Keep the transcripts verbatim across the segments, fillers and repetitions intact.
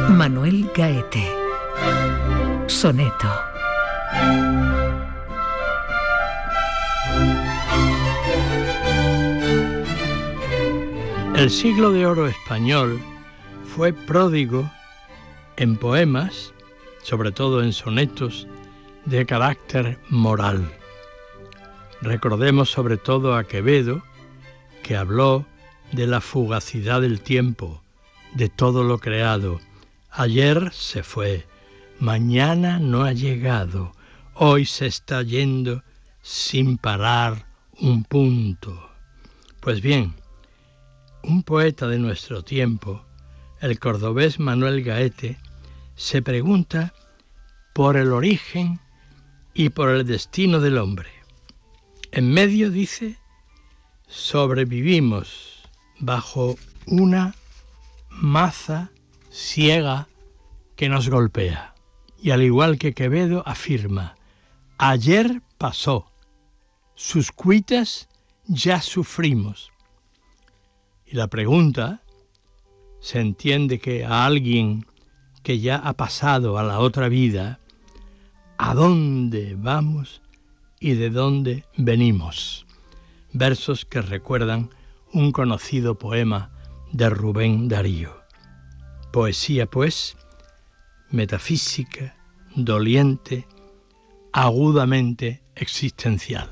Manuel Gaete. Soneto. El siglo de oro español fue pródigo en poemas, sobre todo en sonetos, de carácter moral. Recordemos sobre todo a Quevedo, que habló de la fugacidad del tiempo, de todo lo creado. Ayer se fue, mañana no ha llegado, hoy se está yendo sin parar un punto. Pues bien, un poeta de nuestro tiempo, el cordobés Manuel Gaete, se pregunta por el origen y por el destino del hombre. En medio dice: sobrevivimos bajo una maza ciega que nos golpea. Y al igual que Quevedo afirma: ayer pasó, sus cuitas ya sufrimos. Y la pregunta, se entiende que a alguien que ya ha pasado a la otra vida, ¿a dónde vamos y de dónde venimos? Versos que recuerdan un conocido poema de Rubén Darío. Poesía, pues, metafísica, doliente, agudamente existencial.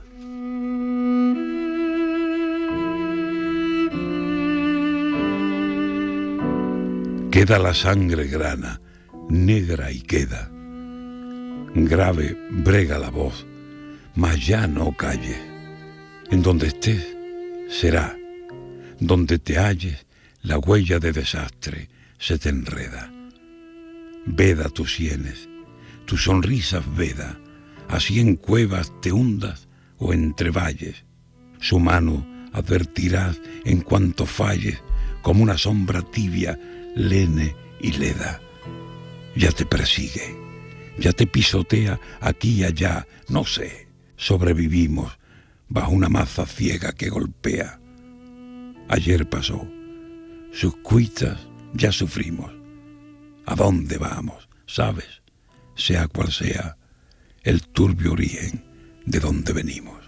Queda la sangre grana, negra y queda. Grave brega la voz, mas ya no calles. En donde estés, será. Donde te halles, la huella de desastre se te enreda. Veda tus sienes, tus sonrisas veda, así en cuevas te hundas o entre valles. Su mano advertirás en cuanto falles, como una sombra tibia, lene y leda. Ya te persigue, ya te pisotea aquí y allá, no sé, sobrevivimos bajo una maza ciega que golpea. Ayer pasó, sus cuitas ya sufrimos. ¿A dónde vamos? ¿Sabes? Sea cual sea el turbio origen de donde venimos.